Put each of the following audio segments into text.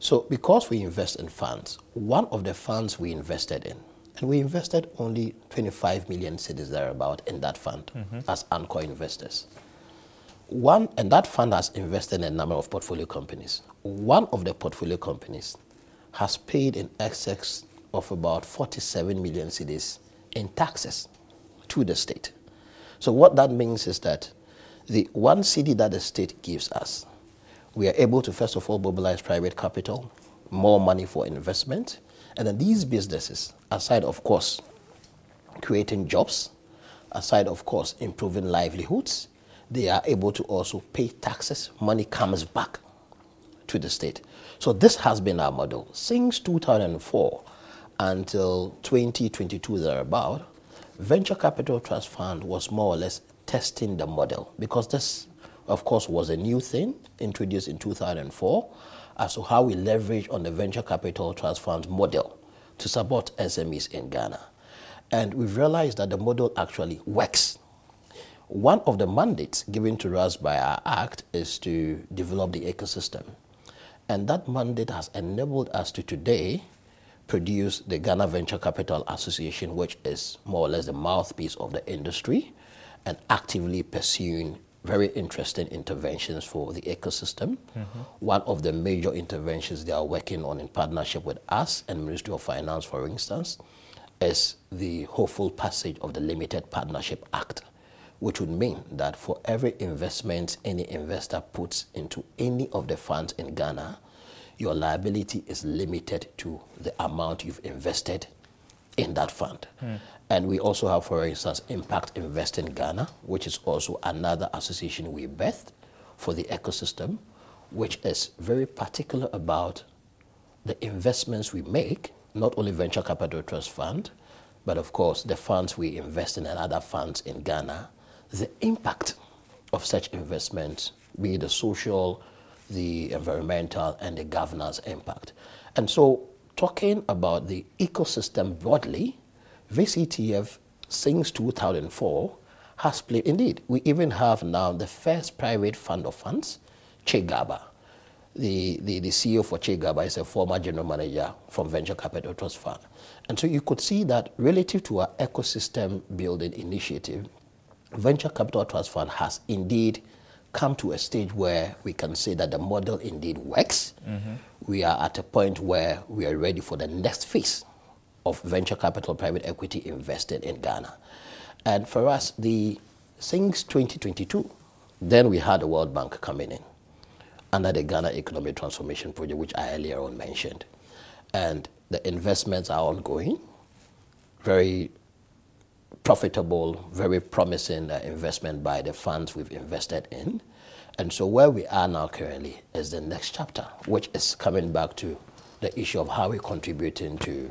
So because we invest in funds, one of the funds we invested in, and we invested only 25 million cedis thereabout in that fund as anchor investors. And that fund has invested in a number of portfolio companies. One of the portfolio companies has paid in excess of about 47 million cedis in taxes to the state. So what that means is that the 1 cedi that the state gives us, we are able to first of all mobilize private capital, more money for investment, and then these businesses, aside of course creating jobs, aside of course improving livelihoods, they are able to also pay taxes. Money comes back to the state. So this has been our model since 2004 until 2022 thereabout. Venture Capital Trust Fund was more or less testing the model, because this, of course, was a new thing introduced in 2004 as to how we leverage on the Venture Capital Trust Fund model to support SMEs in Ghana. And we've realized that the model actually works. One of the mandates given to us by our Act is to develop the ecosystem. And that mandate has enabled us to today produce the Ghana Venture Capital Association, which is more or less the mouthpiece of the industry and actively pursuing very interesting interventions for the ecosystem. One of the major interventions they are working on in partnership with us and Ministry of Finance, for instance, is the hopeful passage of the Limited Partnership Act, which would mean that for every investment any investor puts into any of the funds in Ghana, your liability is limited to the amount you've invested in that fund. And we also have, for instance, Impact Invest in Ghana, which is also another association we birthed for the ecosystem, which is very particular about the investments we make, not only Venture Capital Trust Fund, but of course the funds we invest in and other funds in Ghana, the impact of such investments, be it the social, the environmental, and the governance impact. And so talking about the ecosystem broadly, VCTF since 2004 has played, indeed, we even have now the first private fund of funds, Che Gaba. The CEO for Che Gaba is a former general manager from Venture Capital Trust Fund. And so you could see that relative to our ecosystem building initiative, Venture Capital Trust Fund has indeed come to a stage where we can say that the model indeed works. We are at a point where we are ready for the next phase of venture capital private equity invested in Ghana. And for us, since 2022, then we had the World Bank coming in under the Ghana Economic Transformation Project, which I earlier on mentioned. And the investments are ongoing, very profitable, very promising investment by the funds we've invested in. And so where we are now currently is the next chapter, which is coming back to the issue of how we're contributing to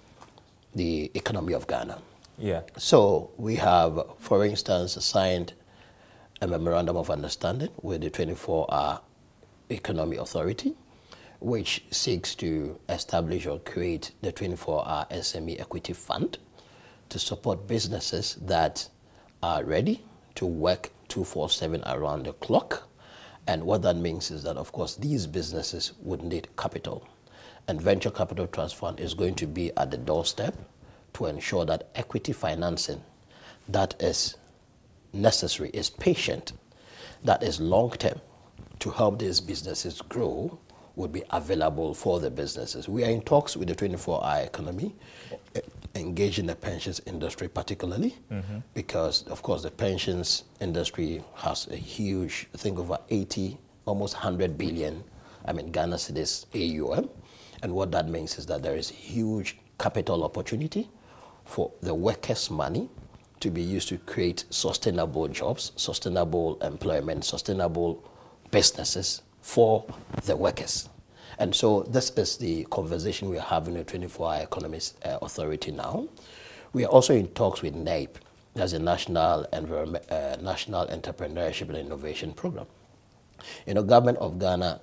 the economy of Ghana. Yeah. So we have, for instance, signed a memorandum of understanding with the 24-Hour Economy Authority, which seeks to establish or create the 24-Hour SME Equity Fund to support businesses that are ready to work 24/7 around the clock. And what that means is that, of course, these businesses would need capital. And Venture Capital Trust Fund is going to be at the doorstep to ensure that equity financing that is necessary, is patient, that is long-term to help these businesses grow would be available for the businesses. We are in talks with the 24-Hour Economy, engaging the pensions industry particularly, because, of course, the pensions industry has a huge, I think over 80, almost 100 billion, Ghana cedis AUM. And what that means is that there is huge capital opportunity for the workers' money to be used to create sustainable jobs, sustainable employment, sustainable businesses for the workers. And so this is the conversation we're having with 24-Hour Economics Authority now. We are also in talks with NEIP, as a National Entrepreneurship and Innovation Program. Government of Ghana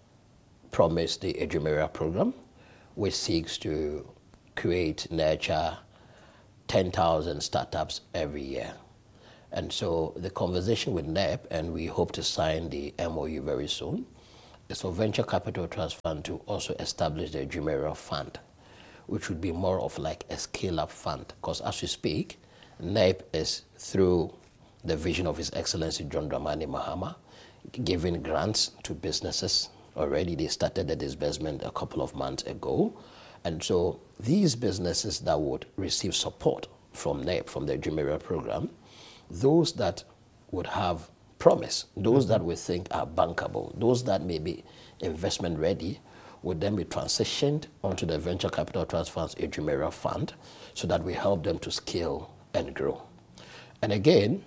promised the Ejumera program, which seeks to create, nurture 10,000 startups every year. And so the conversation with NEP, and we hope to sign the MOU very soon, is for Venture Capital Trust Fund to also establish the Jumeirah Fund, which would be more of like a scale-up fund. Because as we speak, NEP is through the vision of His Excellency John Dramani Mahama, giving grants to businesses. Already they started the disbursement a couple of months ago. And so these businesses that would receive support from NEP, from the Jumeirah program, those that would have promise, those that we think are bankable, those that may be investment ready, would then be transitioned onto the Venture Capital Trust Fund's Jumeirah Fund so that we help them to scale and grow. And again,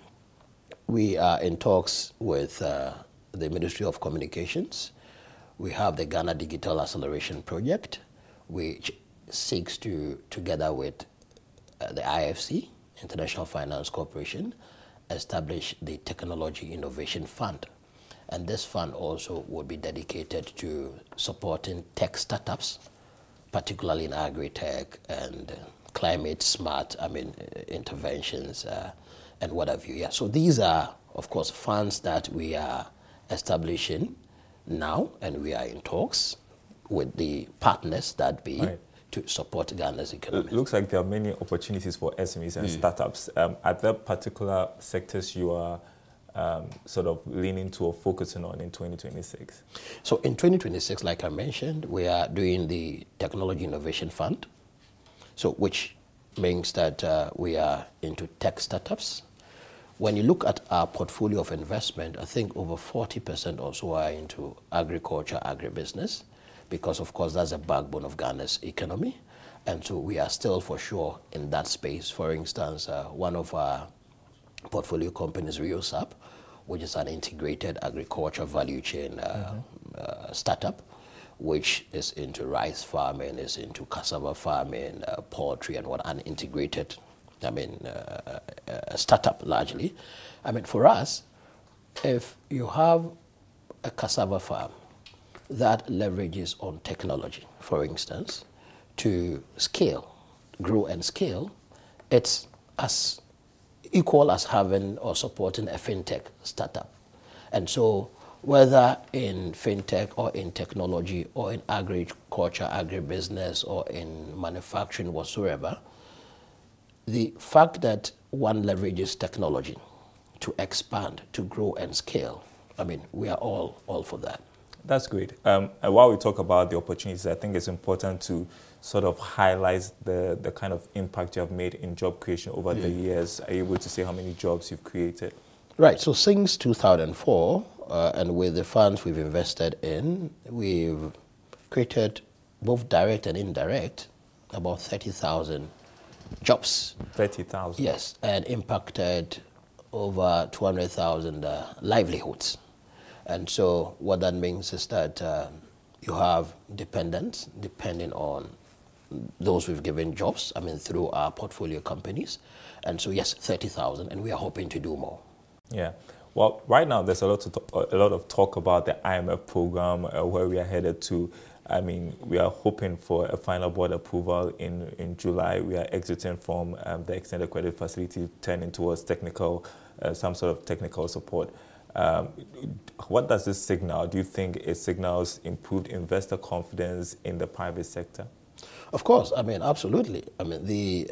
we are in talks with the Ministry of Communications. We have the Ghana Digital Acceleration Project, which seeks to, together with the IFC, International Finance Corporation, establish the Technology Innovation Fund. And this fund also would be dedicated to supporting tech startups, particularly in agri-tech and climate smart, interventions and what have you. Yeah. So these are, of course, funds that we are establishing now, and we are in talks with the partners that be to support Ghana's economy. It looks like there are many opportunities for SMEs and startups. Are there particular sectors you are sort of leaning to or focusing on in 2026? So in 2026, like I mentioned, we are doing the Technology Innovation Fund, so which means that we are into tech startups. When you look at our portfolio of investment, I think over 40% or so are into agriculture, agribusiness, because of course that's a backbone of Ghana's economy. And so we are still for sure in that space. For instance, one of our portfolio companies, RioSap, which is an integrated agriculture value chain startup, which is into rice farming, is into cassava farming, poultry, and what an integrated, startup largely. For us, if you have a cassava farm that leverages on technology, for instance, to scale, grow and scale, it's as equal as having or supporting a fintech startup. And so whether in fintech or in technology or in agriculture, agribusiness, or in manufacturing whatsoever, the fact that one leverages technology to expand, to grow and scale, we are all for that. That's great. And while we talk about the opportunities, I think it's important to sort of highlight the kind of impact you have made in job creation over the years. Are you able to say how many jobs you've created? Right. So since 2004, and with the funds we've invested in, we've created both direct and indirect about 30,000 jobs. 30,000? Yes, and impacted over 200,000 livelihoods. And so what that means is that you have dependents, depending on those we've given jobs, through our portfolio companies. And so, yes, 30,000, and we are hoping to do more. Yeah. Well, right now, there's a lot of talk about the IMF program, where we are headed to. We are hoping for a final board approval in July. We are exiting from the extended credit facility, turning towards some sort of technical support. What does this signal? Do you think it signals improved investor confidence in the private sector? Of course, absolutely. The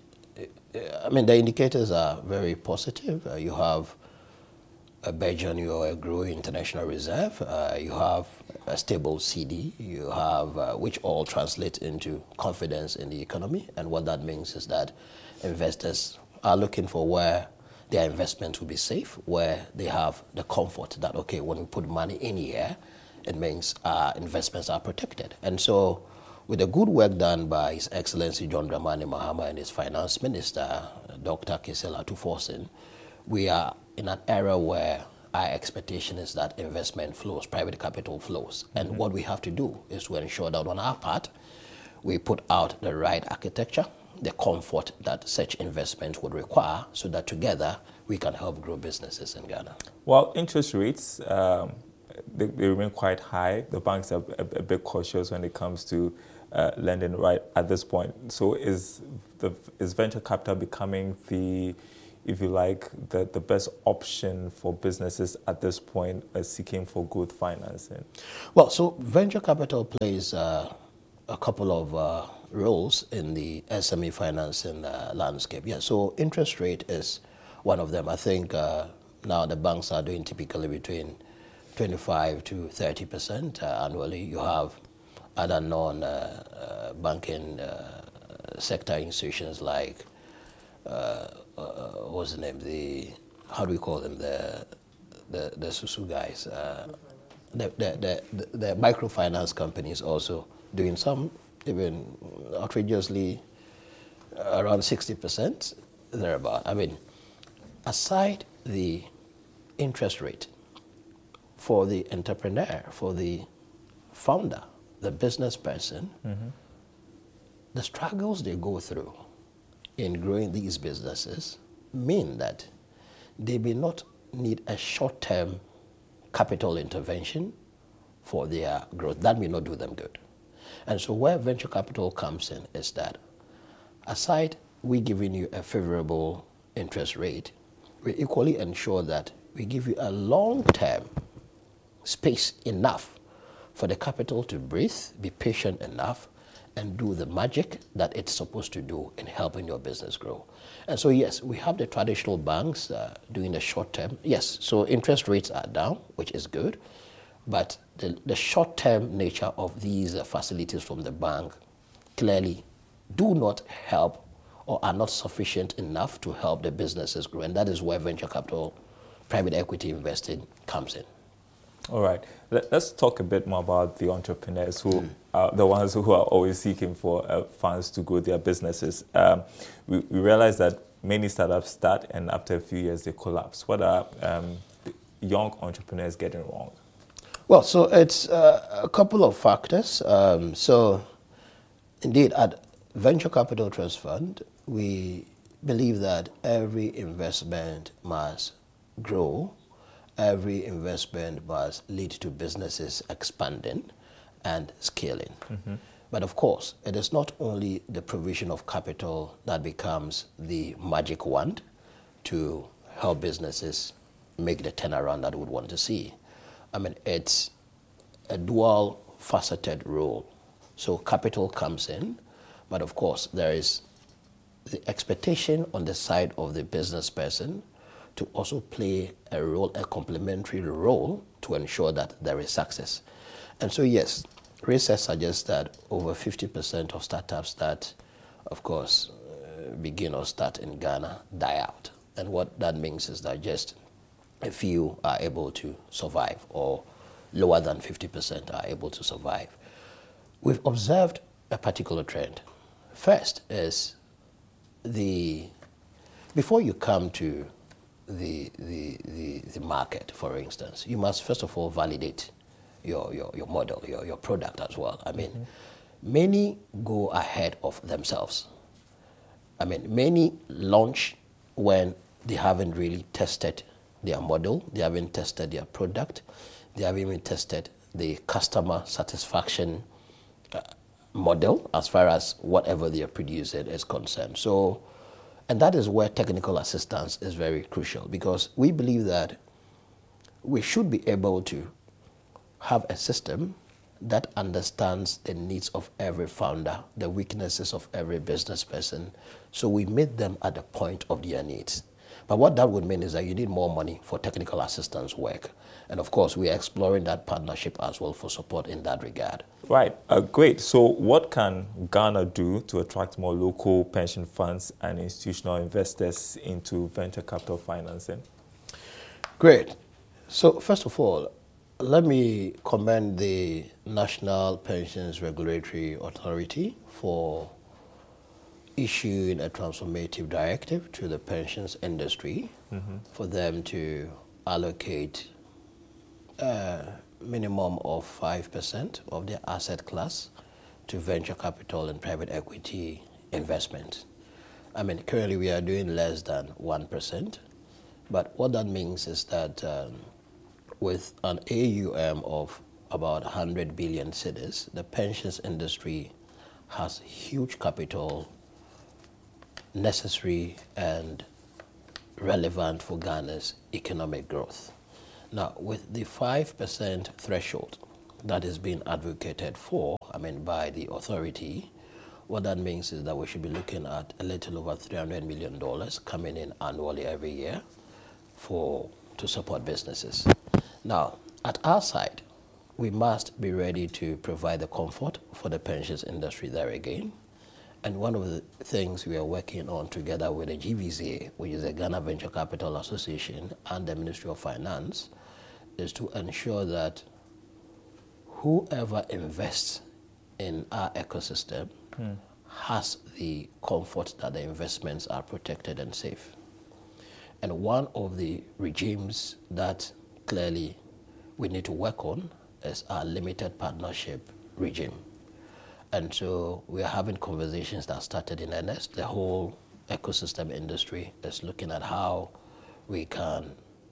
indicators are very positive. You have a burgeoning or a growing international reserve. You have a stable CD. You have, which all translate into confidence in the economy. And what that means is that investors are looking for where their investment will be safe, where they have the comfort that, okay, when we put money in here, it means our investments are protected. And so with the good work done by His Excellency John Dramani Mahama and his Finance Minister, Dr. Kisela Tuforsin, we are in an era where our expectation is that investment flows, private capital flows. And what we have to do is to ensure that on our part, we put out the right architecture, the comfort that such investments would require, so that together we can help grow businesses in Ghana. Well, interest rates, they remain quite high. The banks are a bit cautious when it comes to lending right at this point. So is venture capital becoming the if you like, the best option for businesses at this point seeking for growth financing? Well, so venture capital plays a couple of roles in the SME financing landscape. Yeah, so interest rate is one of them. I think now the banks are doing typically between 25 to 30% annually. You have other non-banking sector institutions like, what's the name? How do we call them? The Susu guys. The microfinance companies also doing some, even outrageously around 60% thereabout. I mean, aside the interest rate for the entrepreneur, for the founder, the business person, the struggles they go through in growing these businesses mean that they may not need a short-term capital intervention for their growth. That may not do them good. And so where venture capital comes in is that aside we giving you a favorable interest rate, we equally ensure that we give you a long-term space enough for the capital to breathe, be patient enough, and do the magic that it's supposed to do in helping your business grow. And so yes, we have the traditional banks doing the short term. Yes, so interest rates are down, which is good, but the short-term nature of these facilities from the bank clearly do not help or are not sufficient enough to help the businesses grow. And that is where venture capital, private equity investing comes in. All right. Let's talk a bit more about the entrepreneurs who are the ones who are always seeking for funds to grow their businesses. We realize that many startups start and after a few years they collapse. What are young entrepreneurs getting wrong? Well, so it's a couple of factors. So indeed, at Venture Capital Trust Fund, we believe that every investment must grow. Every investment must lead to businesses expanding and scaling. But of course, it is not only the provision of capital that becomes the magic wand to help businesses make the turnaround that we would want to see. I mean, it's a dual faceted role. So capital comes in, but of course, there is the expectation on the side of the business person to also play a role, a complementary role to ensure that there is success. And so yes, research suggests that over 50% of startups that, of course, begin or start in Ghana die out. And what that means is that just a few are able to survive, or lower than 50% are able to survive. We've observed a particular trend. First is before you come to the market, for instance, you must first of all validate your model, your product as well. I mean, many go ahead of themselves. I mean, many launch when they haven't really tested their model, they haven't tested their product, they haven't even tested the customer satisfaction model as far as whatever they are producing is concerned. So, and that is where technical assistance is very crucial, because we believe that we should be able to have a system that understands the needs of every founder, the weaknesses of every business person, so we meet them at the point of their needs. But what that would mean is that you need more money for technical assistance work. And of course, we are exploring that partnership as well for support in that regard. Right, great. So what can Ghana do to attract more local pension funds and institutional investors into venture capital financing? Great. So first of all, let me commend the National Pensions Regulatory Authority for issuing a transformative directive to the pensions industry for them to allocate a minimum of 5% of their asset class to venture capital and private equity investment. I mean, currently we are doing less than 1%, but what that means is that with an AUM of about 100 billion cedis, the pensions industry has huge capital necessary and relevant for Ghana's economic growth. Now, with the 5% threshold that is being advocated for, by the authority, what that means is that we should be looking at a little over $300 million coming in annually every year to support businesses. Now, at our side, we must be ready to provide the comfort for the pensions industry there again. And one of the things we are working on together with the GVCA, which is the Ghana Venture Capital Association, and the Ministry of Finance, is to ensure that whoever invests in our ecosystem has the comfort that the investments are protected and safe. And one of the regimes that clearly we need to work on is our limited partnership regime. And so we are having conversations that started in earnest. The whole ecosystem industry is looking at how we can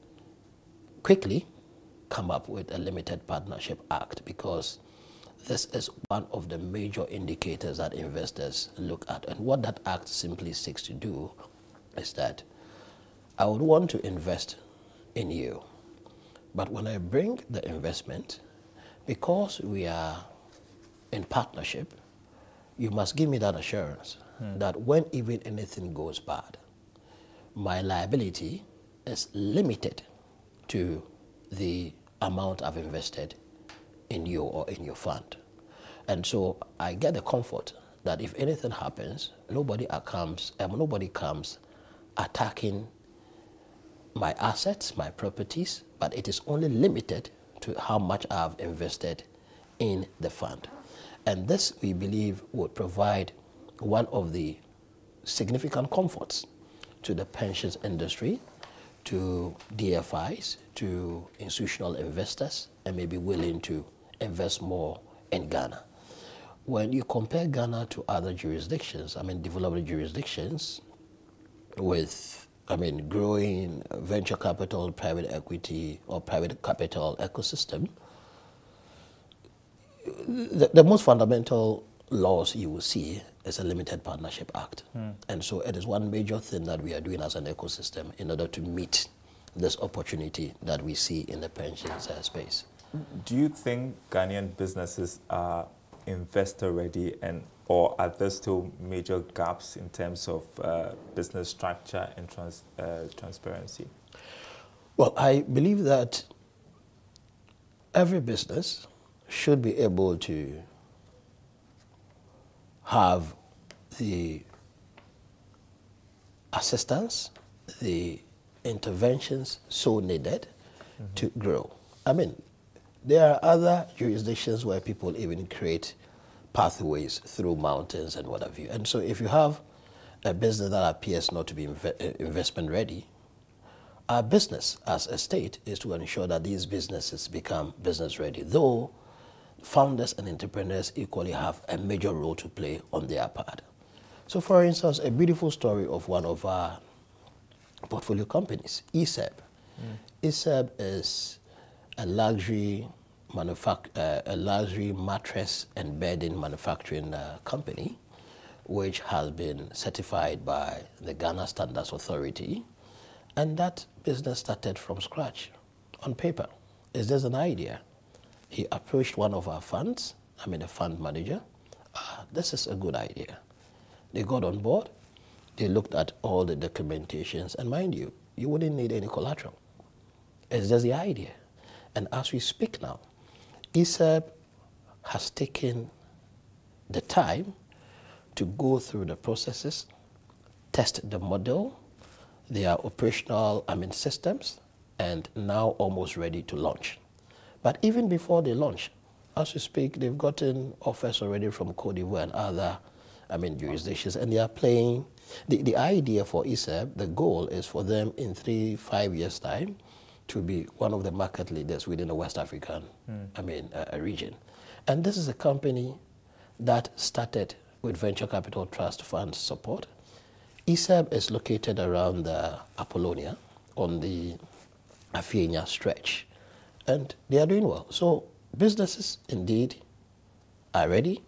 quickly come up with a limited partnership act, because this is one of the major indicators that investors look at. And what that act simply seeks to do is that I would want to invest in you, but when I bring the investment, because we are in partnership, you must give me that assurance that when even anything goes bad, my liability is limited to the amount I've invested in you or in your fund. And so I get the comfort that if anything happens, nobody comes attacking my assets, my properties, but it is only limited to how much I've invested in the fund. And this, we believe, would provide one of the significant comforts to the pensions industry, to DFIs, to institutional investors, and may be willing to invest more in Ghana. When you compare Ghana to other jurisdictions, developed jurisdictions with growing venture capital, private equity, or private capital ecosystem, the most fundamental laws you will see is a Limited Partnership Act. And so it is one major thing that we are doing as an ecosystem in order to meet this opportunity that we see in the pensions space. Do you think Ghanaian businesses are investor ready, or are there still major gaps in terms of business structure and transparency? Well, I believe that every business should be able to have the assistance, the interventions so needed to grow. There are other jurisdictions where people even create pathways through mountains and what have you. And so if you have a business that appears not to be investment ready, our business as a state is to ensure that these businesses become business ready, though founders and entrepreneurs equally have a major role to play on their part. So for instance, a beautiful story of one of our portfolio companies, ESEB. ESEB is a luxury mattress and bedding manufacturing company, which has been certified by the Ghana Standards Authority. And that business started from scratch on paper. It's just an idea. He approached one of our funds, the fund manager. This is a good idea. They got on board. They looked at all the documentations. And mind you, you wouldn't need any collateral. It's just the idea. And as we speak now, ESEB has taken the time to go through the processes, test the model, their operational systems, and now almost ready to launch. But even before they launch, as we speak, they've gotten offers already from Côte d'Ivoire and other jurisdictions, and they are playing. The idea for ESEB, the goal is for them in 3-5 years' time to be one of the market leaders within the West African region. And this is a company that started with venture capital trust fund support. ESEB is located around Apollonia on the Afienya stretch, and they are doing well. So businesses indeed are ready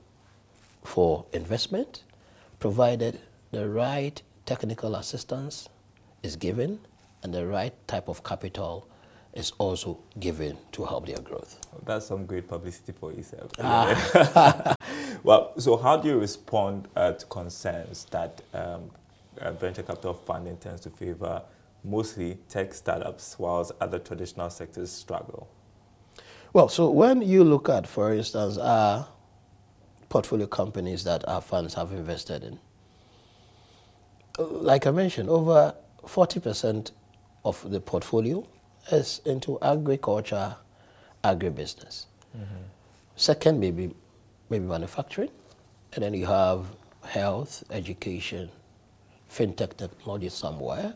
for investment, provided the right technical assistance is given and the right type of capital is also given to help their growth. That's some great publicity for yourself. Well, so how do you respond to concerns that venture capital funding tends to favor mostly tech startups whilst other traditional sectors struggle? Well, so when you look at, for instance, our portfolio companies that our funds have invested in, like I mentioned, over 40% of the portfolio is into agriculture, agribusiness. Second, maybe manufacturing. And then you have health, education, fintech technology somewhere.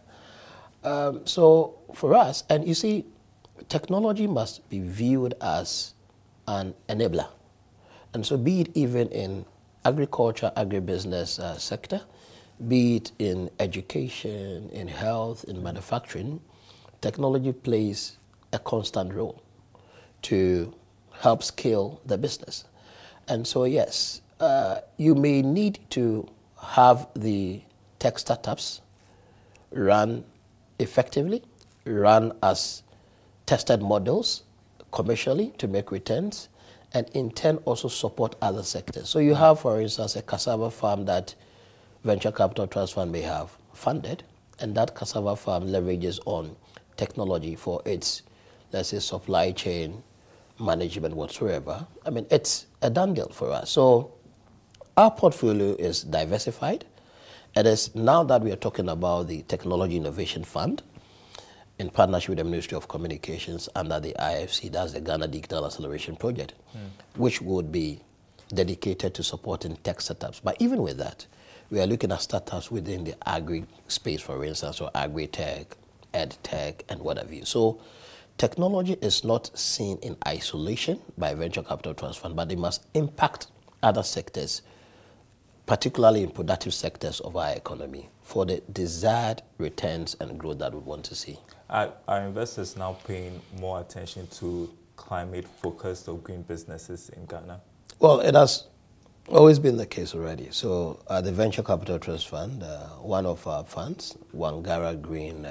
So for us, and you see, technology must be viewed as an enabler. And so be it even in agriculture, agribusiness sector, be it in education, in health, in manufacturing, technology plays a constant role to help scale the business. And so yes, you may need to have the tech startups run effectively, run as tested models commercially to make returns, and in turn also support other sectors. So you have, for instance, a cassava farm that Venture Capital Trust Fund may have funded, and that cassava farm leverages on technology for its, let's say, supply chain management whatsoever. I mean, it's a done deal for us. So our portfolio is diversified. It is now that we are talking about the Technology Innovation Fund in partnership with the Ministry of Communications under the IFC, that's the Ghana Digital Acceleration Project, which would be dedicated to supporting tech startups. But even with that, we are looking at startups within the agri space, for instance, or agri-tech, ed-tech, and what have you. So technology is not seen in isolation by Venture Capital Trust Fund, but it must impact other sectors, particularly in productive sectors of our economy, for the desired returns and growth that we want to see. Are investors now paying more attention to climate-focused or green businesses in Ghana? Well, it has always been the case already. So the Venture Capital Trust Fund, one of our funds, Wangara Green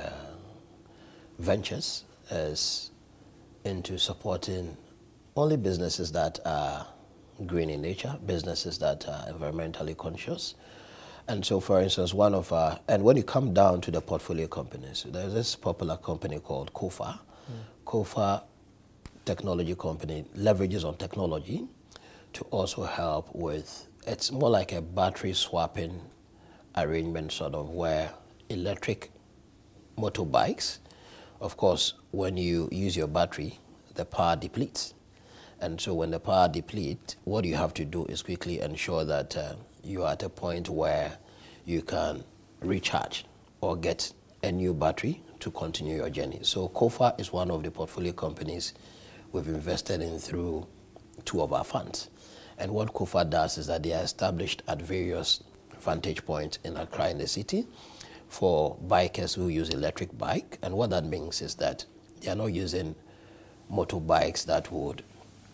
Ventures, is into supporting only businesses that are green in nature, businesses that are environmentally conscious. And so, for instance, one of our, and when you come down to the portfolio companies, there's this popular company called KOFA. KOFA technology company leverages on technology to also help with, it's more like a battery swapping arrangement sort of, where electric motorbikes, of course, when you use your battery, the power depletes. And so when the power depletes, what you have to do is quickly ensure that you are at a point where you can recharge or get a new battery to continue your journey. So KOFA is one of the portfolio companies we've invested in through two of our funds. And what KOFA does is that they are established at various vantage points in Accra, in the city, for bikers who use electric bike. And what that means is that they are not using motorbikes that would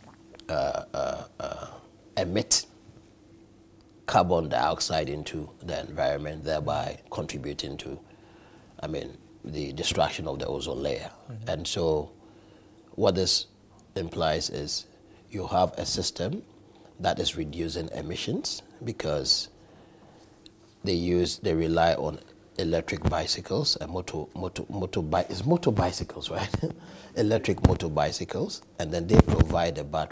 emit carbon dioxide into the environment, thereby contributing to, I mean, the destruction of the ozone layer. And so what this implies is you have a system that is reducing emissions because they rely on electric bicycles and motor bicycles, right? Electric motor bicycles, and then they provide a battery